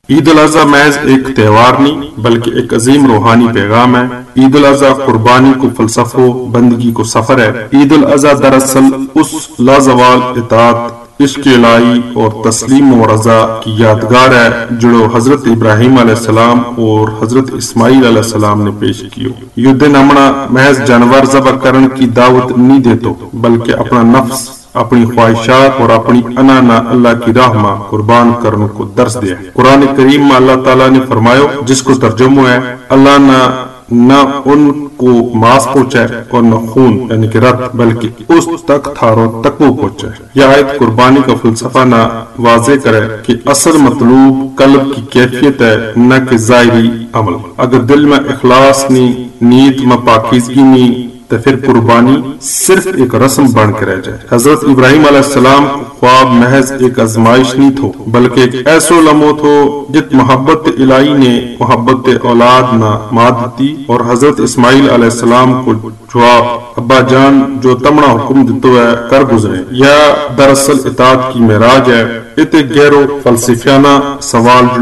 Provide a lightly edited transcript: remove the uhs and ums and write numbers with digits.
عید الاضحیٰ محض ایک تہوار نہیں بلکہ ایک عظیم روحانی پیغام ہے۔ عید الاضحیٰ قربانی کو فلسفہ و بندگی کو سفر ہے۔ عید الاضحیٰ دراصل اس لازوال اطاعت، عشق الہی اور تسلیم و رضا کی یادگار ہے جو حضرت ابراہیم علیہ السلام اور حضرت اسماعیل علیہ السلام نے پیش کیو۔ یہ دن ہمنا محض جانور ذبح کرن کی دعوت نہیں دیتو بلکہ اپنا نفس، اپنی خواہشات اور اپنی انا نہ اللہ کی راہ میں قربان کرنے کو درس دیا۔ قرآن کریم میں اللہ تعالیٰ نے فرمایا جس کو ترجمہ ہے اللہ نہ ان کو ماس پہنچائے اور نہ خون یعنی کہ رت بلکہ اس تک تھارو تقوی پہنچائے۔ یہ آیت قربانی کا فلسفہ نہ واضح کرے کہ اصل مطلوب قلب کی کیفیت ہے نہ کہ ظاہری عمل۔ اگر دل میں اخلاص نہیں، نیت میں پاکیزگی نہیں تو پھر قربانی صرف ایک رسم بن کے رہ جائے۔ حضرت ابراہیم علیہ السلام خواب محض ایک آزمائش نہیں تھو بلکہ ایک ایسو لمحہ تھو جت محبت الہی نے محبت اولاد نہ ماد دی، اور حضرت اسماعیل علیہ السلام کو جواب ابا جان جو تمنا حکم دیتو ہے کر گزرے۔ یا دراصل اطاعت کی معراج ہے۔ ات گہرو فلسفیانہ سوال